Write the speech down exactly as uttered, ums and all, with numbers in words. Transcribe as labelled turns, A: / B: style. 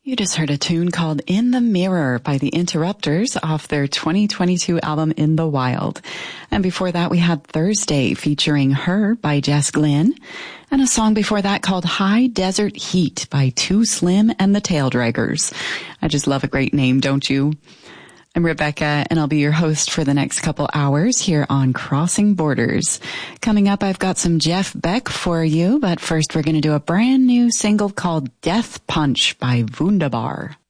A: You just heard a tune called In the Mirror by the Interrupters off their twenty twenty-two album In the Wild. And before that, we had Thursday featuring Her by Jess Glynn. And a song before that called High Desert Heat by Too Slim and the Taildraggers. I just love a great name, don't you? I'm Rebecca, and I'll be your host for the next couple hours here on Crossing Borders. Coming up, I've got some Jeff Beck for you, but first we're going to do a brand new single called Death Punch by Wunderbar.